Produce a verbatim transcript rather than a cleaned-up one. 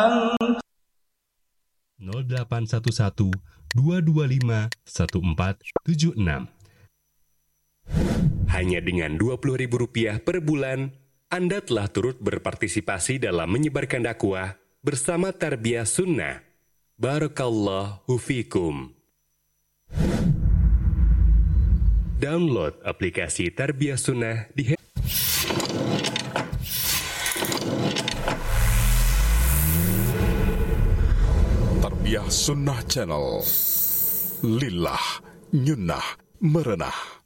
nol delapan satu satu dua dua lima satu empat tujuh enam. Hanya dengan dua puluh ribu rupiah per bulan, Anda telah turut berpartisipasi dalam menyebarkan dakwah bersama Tarbiyah Sunnah. Barakallahu fikum. Download aplikasi Tarbiyah Sunnah di Tarbiyah Sunnah Channel. Lillah, nyunnah, merenah.